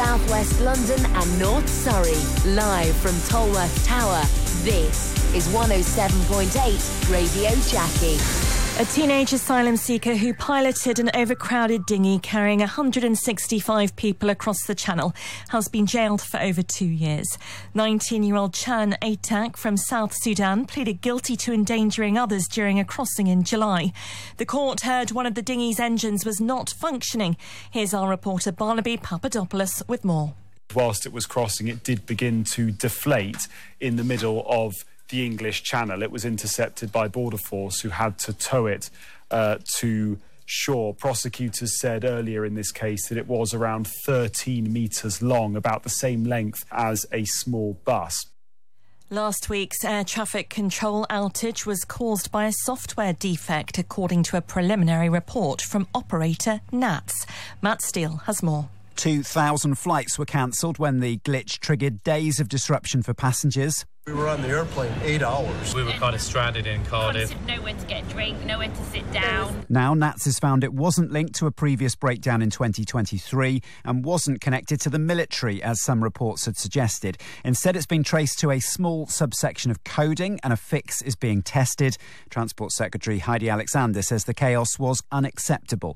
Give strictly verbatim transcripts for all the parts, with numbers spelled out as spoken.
South West London and North Surrey. Live from Tolworth Tower, this is one oh seven point eight Radio Jackie. A teenage asylum seeker who piloted an overcrowded dinghy carrying one hundred sixty-five people across the Channel has been jailed for over two years. nineteen-year-old Chan Atak from South Sudan pleaded guilty to endangering others during a crossing in July. The court heard one of the dinghy's engines was not functioning. Here's our reporter Barnaby Papadopoulos with more. Whilst it was crossing, it did begin to deflate in the middle of the English Channel. It was intercepted by Border Force, who had to tow it uh, to shore. Prosecutors said earlier in this case that it was around thirteen metres long, about the same length as a small bus. Last week's air traffic control outage was caused by a software defect, according to a preliminary report from operator N A T S. Matt Steele has more. two thousand flights were cancelled when the glitch triggered days of disruption for passengers. We were on the airplane eight hours. We were kind of stranded in Cardiff. Nowhere to get a drink, nowhere to sit down. Now N A T S has found it wasn't linked to a previous breakdown in twenty twenty-three and wasn't connected to the military, as some reports had suggested. Instead, it's been traced to a small subsection of coding, and a fix is being tested. Transport Secretary Heidi Alexander says the chaos was unacceptable.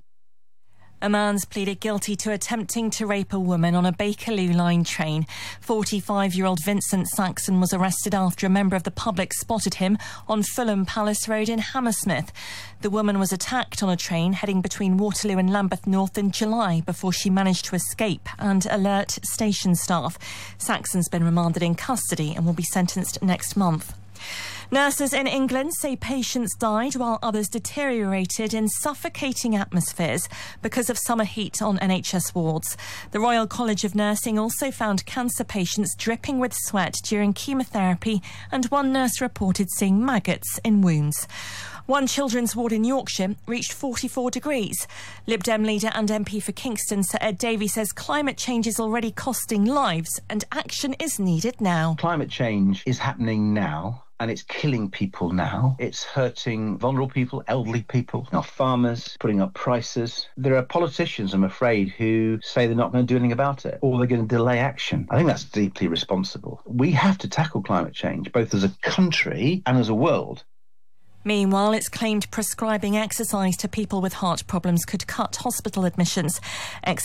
A man's pleaded guilty to attempting to rape a woman on a Bakerloo line train. forty-five-year-old Vincent Saxon was arrested after a member of the public spotted him on Fulham Palace Road in Hammersmith. The woman was attacked on a train heading between Waterloo and Lambeth North in July before she managed to escape and alert station staff. Saxon's been remanded in custody and will be sentenced next month. Nurses in England say patients died while others deteriorated in suffocating atmospheres because of summer heat on N H S wards. The Royal College of Nursing also found cancer patients dripping with sweat during chemotherapy, and one nurse reported seeing maggots in wounds. One children's ward in Yorkshire reached forty-four degrees. Lib Dem leader and M P for Kingston, Sir Ed Davey, says climate change is already costing lives and action is needed now. Climate change is happening now, and it's killing people now. It's hurting vulnerable people, elderly people, our farmers, putting up prices. There are politicians, I'm afraid, who say they're not going to do anything about it, or they're going to delay action. I think that's deeply responsible. We have to tackle climate change, both as a country and as a world. Meanwhile, it's claimed prescribing exercise to people with heart problems could cut hospital admissions.